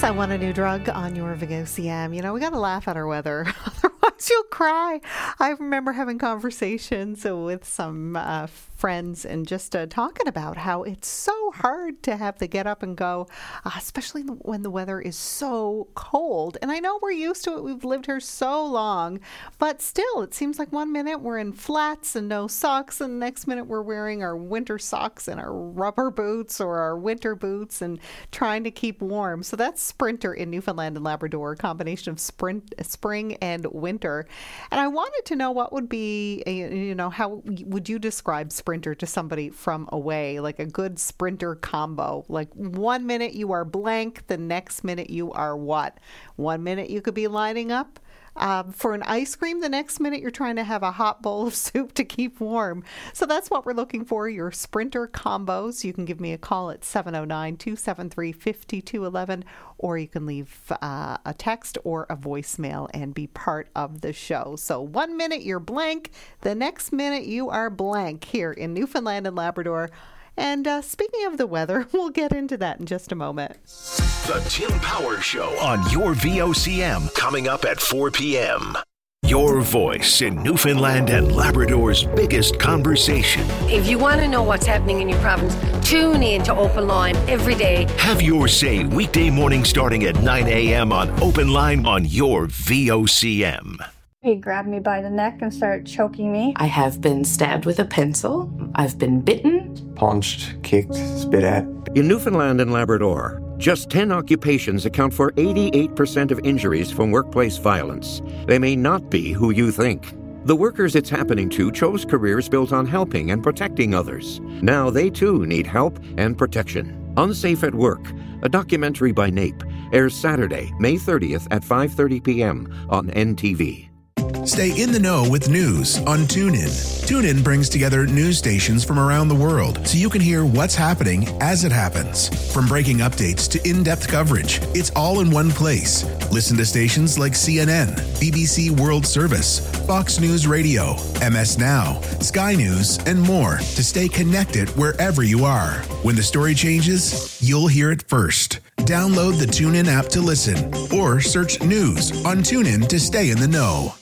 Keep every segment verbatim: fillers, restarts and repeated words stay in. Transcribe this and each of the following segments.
I want a new drug on your V O C M. You know, we got to laugh at our weather. Otherwise, you'll cry. I remember having conversations with some uh, friends and just uh, talking about how it's so hard to have to get up and go, uh, especially when the weather is so cold. And I know we're used to it. We've lived here so long. But still, it seems like one minute we're in flats and no socks, and the next minute we're wearing our winter socks and our rubber boots or our winter boots and trying to keep warm. So that's Sprinter in Newfoundland and Labrador, a combination of sprint, spring and winter. And I wanted to know what would be, a, you know, how would you describe Sprinter to somebody from away, like a good Sprinter combo? Like one minute you are blank, the next minute you are what? One minute you could be lining up Um, for an ice cream, the next minute you're trying to have a hot bowl of soup to keep warm. So that's what we're looking for, your Sprinter combos. You can give me a call at seven oh nine, two seven three, five two one one, or you can leave uh, a text or a voicemail and be part of the show. So one minute you're blank, the next minute you are blank here in Newfoundland and Labrador. And uh, speaking of the weather, we'll get into that in just a moment. The Tim Power Show on your V O C M, coming up at four p.m. Your voice in Newfoundland and Labrador's biggest conversation. If you want to know what's happening in your province, tune in to Open Line every day. Have your say weekday morning starting at nine a.m. on Open Line on your V O C M. He grabbed me by the neck and started choking me. I have been stabbed with a pencil. I've been bitten. Punched, kicked, spit at. In Newfoundland and Labrador, just ten occupations account for eighty-eight percent of injuries from workplace violence. They may not be who you think. The workers it's happening to chose careers built on helping and protecting others. Now they too need help and protection. Unsafe at Work, a documentary by NAPE, airs Saturday, May thirtieth at five thirty p.m. on N T V. Stay in the know with news on TuneIn. TuneIn brings together news stations from around the world so you can hear what's happening as it happens. From breaking updates to in-depth coverage, it's all in one place. Listen to stations like C N N, B B C World Service, Fox News Radio, M S Now, Sky News, and more to stay connected wherever you are. When the story changes, you'll hear it first. Download the TuneIn app to listen or search news on TuneIn to stay in the know.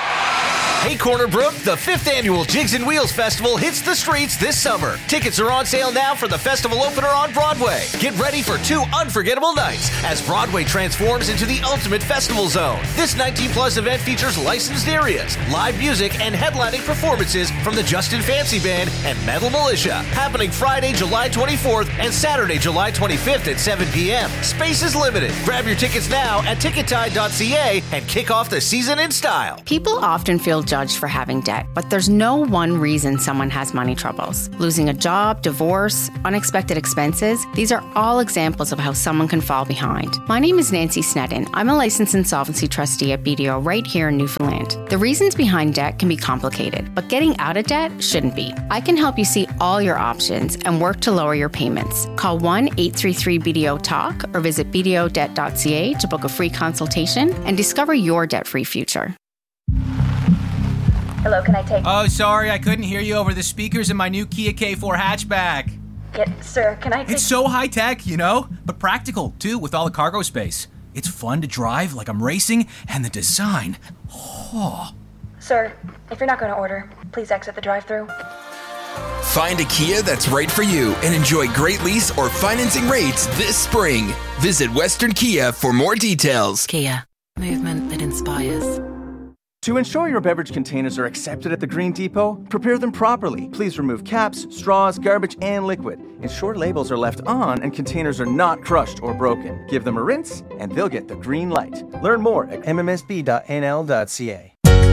Hey Corner Brook, the fifth annual Jigs and Wheels Festival hits the streets this summer. Tickets are on sale now for the festival opener on Broadway. Get ready for two unforgettable nights as Broadway transforms into the ultimate festival zone. This nineteen plus event features licensed areas, live music, and headlining performances from the Justin Fancy Band and Metal Militia. Happening Friday, July twenty-fourth and Saturday, July twenty-fifth at seven p.m. Space is limited. Grab your tickets now at ticket tide dot c a and kick off the season in style. People often feel judged for having debt, but there's no one reason someone has money troubles. Losing a job, divorce, unexpected expenses, these are all examples of how someone can fall behind. My name is Nancy Snedden. I'm a licensed insolvency trustee at B D O right here in Newfoundland. The reasons behind debt can be complicated, but getting out of debt shouldn't be. I can help you see all your options and work to lower your payments. Call one eight three three B D O talk or visit b d o debt dot c a to book a free consultation and discover your debt-free future. Hello, can I take... Oh, sorry, I couldn't hear you over the speakers in my new Kia K four hatchback. Yeah, sir, can I take... It's so high-tech, you know, but practical, too, with all the cargo space. It's fun to drive like I'm racing, and the design... Oh. Sir, if you're not going to order, please exit the drive-thru. Find a Kia that's right for you and enjoy great lease or financing rates this spring. Visit Western Kia for more details. Kia, movement that inspires. To ensure your beverage containers are accepted at the Green Depot, prepare them properly. Please remove caps, straws, garbage, and liquid. Ensure labels are left on and containers are not crushed or broken. Give them a rinse, and they'll get the green light. Learn more at m m s b dot n l dot c a.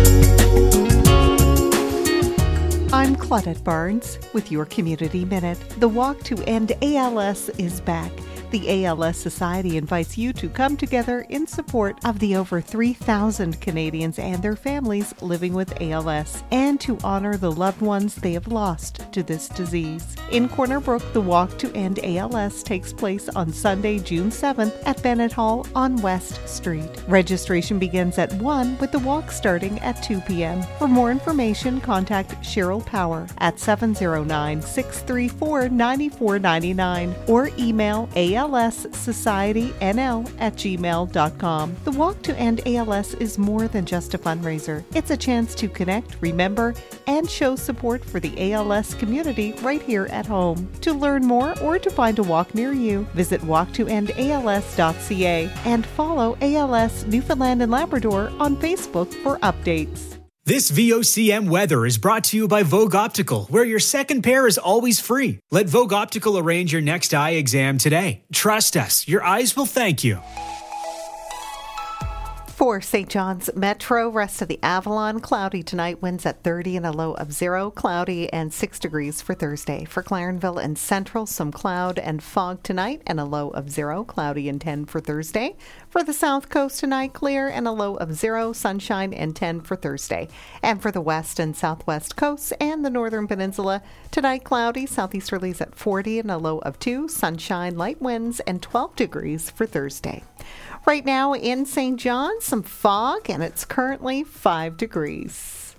I'm Claudette Barnes with your Community Minute. The Walk to End A L S is back. The A L S Society invites you to come together in support of the over three thousand Canadians and their families living with A L S and to honor the loved ones they have lost to this disease. In Corner Brook, the Walk to End A L S takes place on Sunday, June seventh at Bennett Hall on West Street. Registration begins at one with the walk starting at two p.m. For more information, contact Cheryl Power at seven oh nine, six three four, nine four nine nine or email A L S l s society n l at gmail dot com. The Walk to End A L S is more than just a fundraiser. It's a chance to connect, remember, and show support for the A L S community right here at home. To learn more or to find a walk near you, visit walk to end A L S dot c a and follow A L S Newfoundland and Labrador on Facebook for updates. This V O C M weather is brought to you by Vogue Optical, where your second pair is always free. Let Vogue Optical arrange your next eye exam today. Trust us, your eyes will thank you. For Saint John's Metro, rest of the Avalon, cloudy tonight, winds at thirty and a low of zero, cloudy and six degrees for Thursday. For Clarenville and Central, some cloud and fog tonight and a low of zero, cloudy and ten for Thursday. For the South Coast tonight, clear and a low of zero, sunshine and ten for Thursday. And for the West and Southwest coasts and the Northern Peninsula, tonight cloudy, southeasterlies at forty and a low of two, sunshine, light winds and twelve degrees for Thursday. Right now in Saint John, some fog, and it's currently five degrees.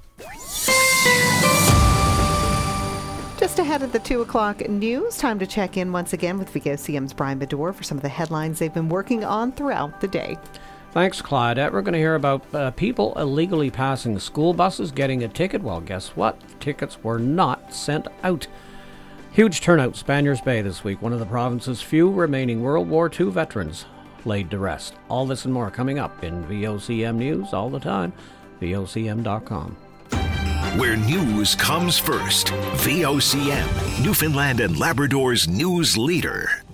Just ahead of the two o'clock news, time to check in once again with V O C M's Brian Bedore for some of the headlines they've been working on throughout the day. Thanks, Claudette. We're going to hear about uh, people illegally passing school buses getting a ticket. Well, guess what? Tickets were not sent out. Huge turnout, Spaniards Bay this week. One of the province's few remaining World War Two veterans laid to rest. All this and more coming up in V O C M News all the time. V O C M dot com. Where news comes first. V O C M, Newfoundland and Labrador's news leader.